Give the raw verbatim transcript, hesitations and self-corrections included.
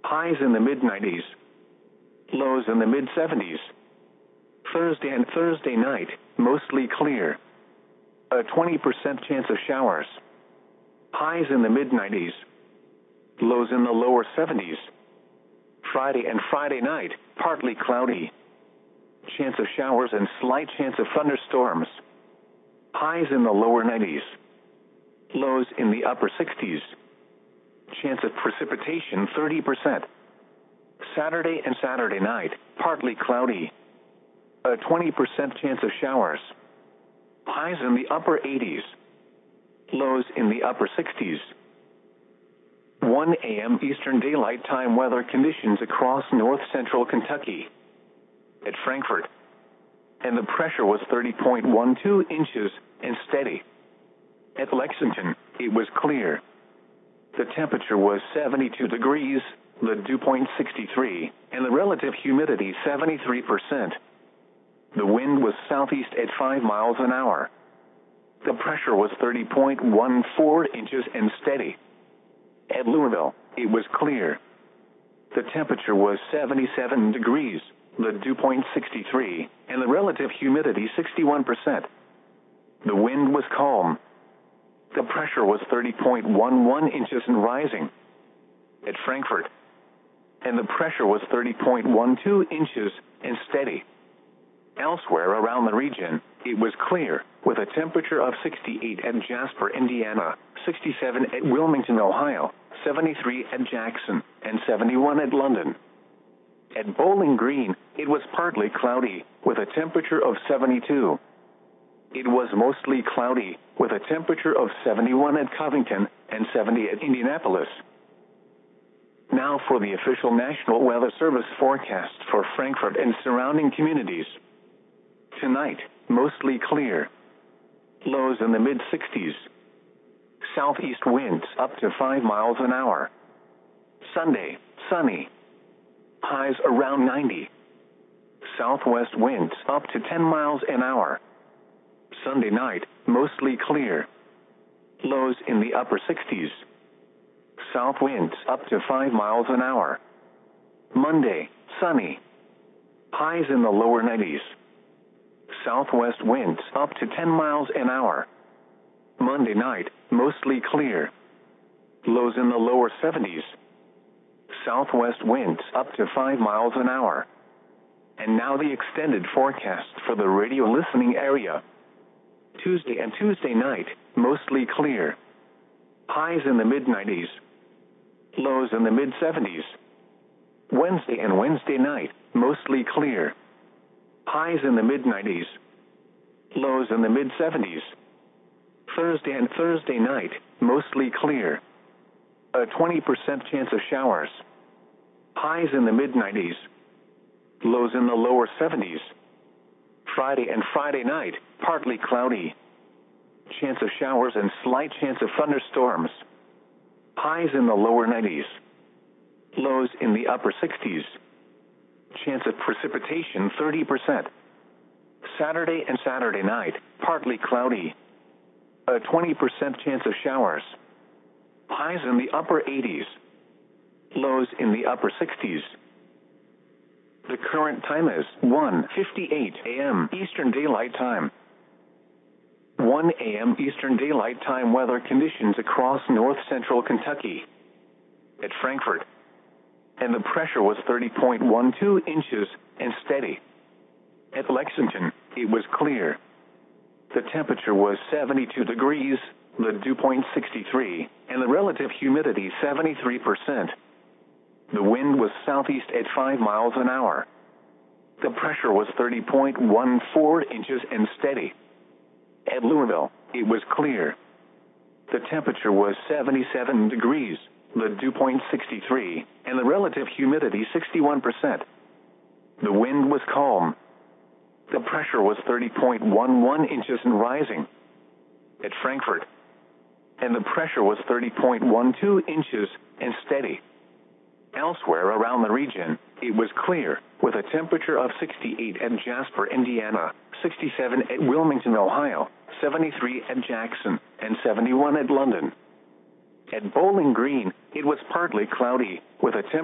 Highs in the mid nineties. Lows in the mid seventies. Thursday and Thursday night, mostly clear. A twenty percent chance of showers. Highs in the mid nineties. Lows in the lower seventies. Friday and Friday night, partly cloudy. Chance of showers and slight chance of thunderstorms. Highs in the lower nineties. Lows in the upper sixties. Chance of precipitation thirty percent. Saturday and Saturday night, partly cloudy. A twenty percent chance of showers. Highs in the upper eighties. Lows in the upper sixties. one A M Eastern Daylight Time weather conditions across north central Kentucky. At Frankfort. And the pressure was thirty point one two inches and steady. At Lexington, it was clear. The temperature was seventy-two degrees, the dew point sixty-three, and the relative humidity seventy-three percent. The wind was southeast at five miles an hour. The pressure was thirty point one four inches and steady. At Louisville, it was clear. The temperature was seventy-seven degrees, the dew point sixty-three, and the relative humidity sixty-one percent. The wind was calm. The pressure was thirty point one one inches and rising. At Frankfort. And the pressure was thirty point one two inches and steady. Elsewhere around the region, it was clear, with a temperature of sixty-eight at Jasper, Indiana, sixty-seven at Wilmington, Ohio, seventy-three at Jackson, and seventy-one at London. At Bowling Green, it was partly cloudy, with a temperature of seventy-two. It was mostly cloudy, with a temperature of seventy-one at Covington and seventy at Indianapolis. Now for the official National Weather Service forecast for Frankfort and surrounding communities. Tonight, mostly clear. Lows in the mid sixties. Southeast winds up to five miles an hour. Sunday, sunny. Highs around ninety. Southwest winds up to ten miles an hour. Sunday night, mostly clear. Lows in the upper sixties. South winds up to five miles an hour. Monday, sunny. Highs in the lower nineties. Southwest winds up to ten miles an hour. Monday night, mostly clear. Lows in the lower seventies. Southwest winds up to five miles an hour. And now the extended forecast for the radio listening area. Tuesday and Tuesday night, mostly clear. Highs in the mid nineties. Lows in the mid seventies. Wednesday and Wednesday night, mostly clear. Highs in the mid nineties. Lows in the mid seventies. Thursday and Thursday night, mostly clear. A twenty percent chance of showers. Highs in the mid nineties. Lows in the lower seventies. Friday and Friday night, partly cloudy. Chance of showers and slight chance of thunderstorms. Highs in the lower nineties. Lows in the upper sixties. Chance of precipitation thirty percent. Saturday and Saturday night, partly cloudy. A twenty percent chance of showers. Highs in the upper eighties. Lows in the upper sixties. The current time is one fifty-eight A M Eastern Daylight Time. one A M Eastern Daylight Time weather conditions across north central Kentucky. At Frankfort. And the pressure was thirty point one two inches and steady. At Lexington, it was clear. The temperature was seventy-two degrees, the dew point sixty-three, and the relative humidity seventy-three percent. The wind was southeast at five miles an hour. The pressure was thirty point one four inches and steady. At Louisville, it was clear. The temperature was seventy-seven degrees, the dew point sixty-three, and the relative humidity sixty-one percent. The wind was calm. The pressure was thirty point one one inches and rising. At Frankfort. And the pressure was thirty point one two inches and steady. Elsewhere around the region, it was clear, with a temperature of sixty-eight at Jasper, Indiana, sixty-seven at Wilmington, Ohio, seventy-three at Jackson, and seventy-one at London. At Bowling Green, it was partly cloudy, with a temperature